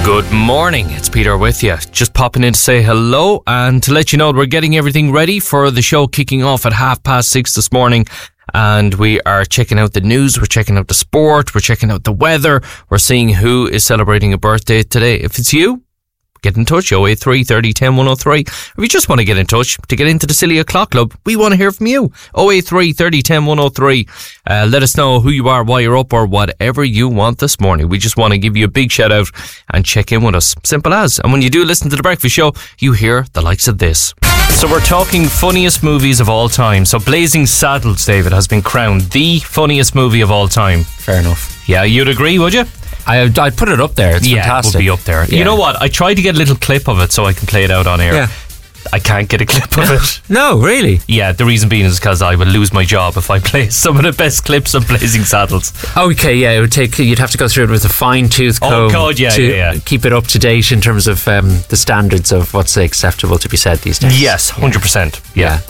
Good morning, it's Peter with you. Just popping in to say hello and to let you know we're getting everything ready for the show kicking off at 6:30 this morning. And we are checking out the news, we're checking out the sport, we're checking out the weather, we're seeing who is celebrating a birthday today. If it's you, get in touch, 083 30 10 103. If you just want to get in touch to get into the Silly O'Clock Club, we want to hear from you. 083 30 10 103. Let us know who you are, why you're up, or whatever you want this morning. We just want to give you a big shout out and check in with us. Simple as. And when you do listen to The Breakfast Show, you hear the likes of this. So we're talking funniest movies of all time. So Blazing Saddles, David, has been crowned the funniest movie of all time. Fair enough. Yeah, you'd agree, would you? I'd put it up there. It's fantastic. It would be up there. Yeah. You know what? I tried to get a little clip of it so I can play it out on air. Yeah. I can't get a clip of it. No, really? Yeah, the reason being is because I would lose my job if I play some of the best clips of Blazing Saddles. Okay, yeah, it would take. You'd have to go through it with a fine-tooth comb. Oh God, yeah. Keep it up to date in terms of the standards of what's acceptable to be said these days. Yes, 100%. Yeah.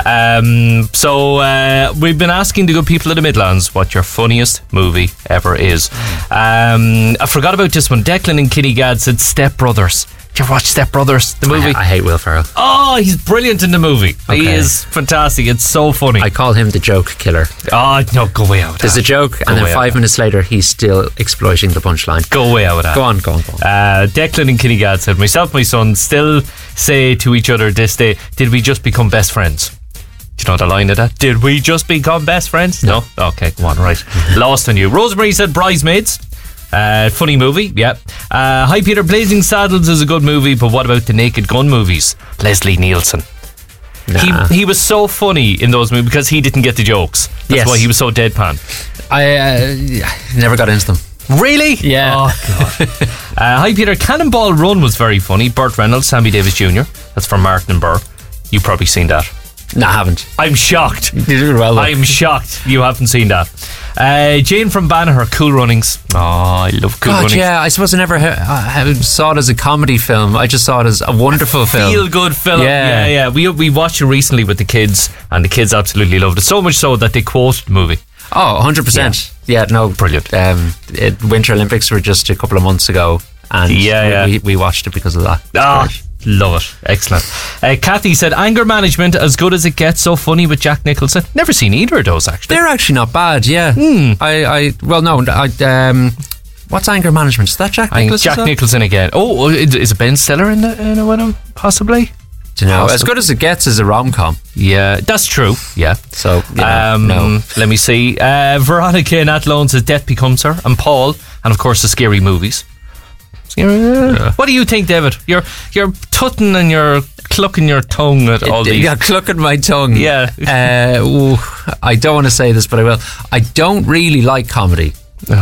So we've been asking the good people of the Midlands what your funniest movie ever is. I forgot about this one. Declan and Kitty Gad said Step Brothers. Did you ever watch Step Brothers, the movie? I hate Will Ferrell. Oh, he's brilliant in the movie. Okay. He is fantastic. It's so funny. I call him the joke killer. Oh, no, go away out with that. There's a joke, and then 5 minutes later, he's still exploiting the punchline. Go away out with that. Go on. Declan and Kitty Gad said, myself and my son still say to each other this day, did we just become best friends? Do you know the line of that? Did we just become best friends? No? Okay, go on, right. Lost on you. Rosemary said Bridesmaids. Funny movie, yeah. Hi Peter, Blazing Saddles is a good movie, but what about the Naked Gun movies? Leslie Nielsen. Nah. He was so funny in those movies because he didn't get the jokes. That's why he was so deadpan. I never got into them. Really? Yeah. Oh God. Hi Peter, Cannonball Run was very funny. Burt Reynolds, Sammy Davis Jr. That's from Martin and Burr. You've probably seen that. No, I haven't. I'm shocked. You did well. I'm shocked you haven't seen that. Jane from Banagher, Cool Runnings. Oh, I love Cool Runnings. Yeah, I suppose I never saw it as a comedy film. I just saw it as a wonderful film. Feel-good film. Yeah. We watched it recently with the kids, and the kids absolutely loved it. So much so that they quoted the movie. Oh, 100%. Yeah, no, brilliant. Winter Olympics were just a couple of months ago, and we watched it because of that. Oh, love it. Excellent. Kathy said Anger Management, as good as it gets, so funny with Jack Nicholson. Never seen either of those, actually. They're actually not bad, yeah. What's Anger Management? Is that Jack Nicholson? Jack Nicholson again. Oh, is it Ben Stiller in it with him? Possibly. Do you know? As good as it gets is a rom-com. Yeah, that's true. Yeah. So, no. Let me see. Veronica in Athlone says Death Becomes Her, and Paul, and of course the scary movies. What do you think, David? You're tutting and you're clucking your tongue at all these. Yeah, clucking my tongue. Yeah. I don't want to say this, but I will. I don't really like comedy.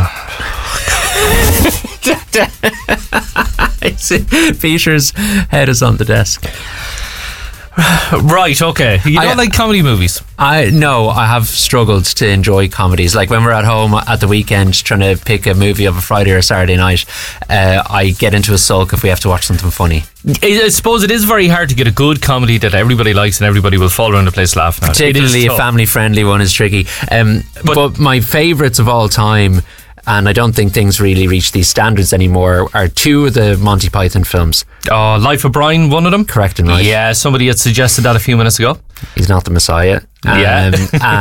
Peter's head is on the desk. Right, okay. You don't like comedy movies? No, I have struggled to enjoy comedies. Like when we're at home at the weekend trying to pick a movie of a Friday or a Saturday night, I get into a sulk if we have to watch something funny. I suppose it is very hard to get a good comedy that everybody likes and everybody will fall around the place laughing at. Particularly a family-friendly one is tricky. But my favourites of all time, and I don't think things really reach these standards anymore, are 2 of the Monty Python films. Oh, Life of Brian, one of them? Correct and right. Yeah, somebody had suggested that a few minutes ago. He's not the Messiah. And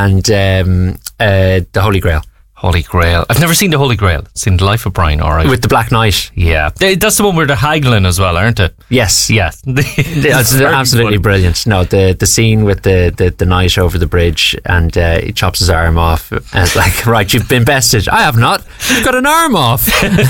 The Holy Grail. Holy Grail. I've never seen The Holy Grail. I've seen The Life of Brian, alright. With the Black Knight. Yeah. That's the one where they're haggling as well, aren't it? Yes. Yeah. It's absolutely brilliant. No, the scene with the knight over the bridge and he chops his arm off. And it's like, right, you've been bested. I have not. You've got an arm off.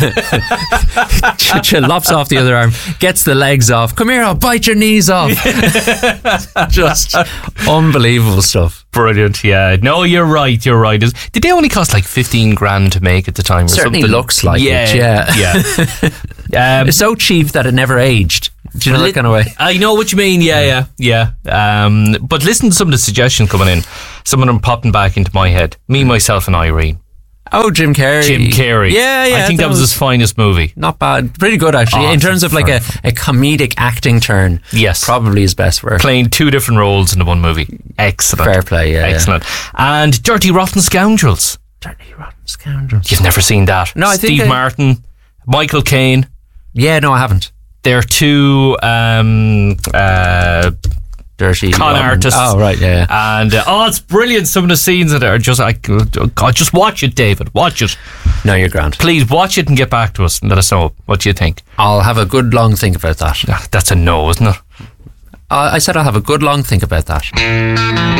Lops off the other arm, gets the legs off. Come here, I'll bite your knees off. Just unbelievable stuff. Brilliant, yeah. No, you're right. Did they only cost like 15 grand to make at the time or certainly something? Looks like it, yeah. It's so cheap that it never aged. Do you know that kind of way? I know what you mean, yeah. But listen to some of the suggestions coming in. Some of them popping back into my head. Me, Myself and Irene. Oh, Jim Carrey. Yeah. I think that was his finest movie. Not bad. Pretty good, actually. In terms of like a comedic acting turn. Yes. Probably his best work. Playing 2 different roles in the one movie. Excellent. Fair play, yeah. Excellent. And Dirty Rotten Scoundrels. Dirty Rotten Scoundrels. You've never seen that? No, I think Steve Martin, Michael Caine. Yeah, no, I haven't. They're two Dirty con artists. Oh, right, yeah. And it's brilliant. Some of the scenes that are just like, God, just watch it, David. Watch it. No, you're grand. Please watch it and get back to us and let us know what you think. I'll have a good long think about that. That's a no, isn't it? I said I'll have a good long think about that.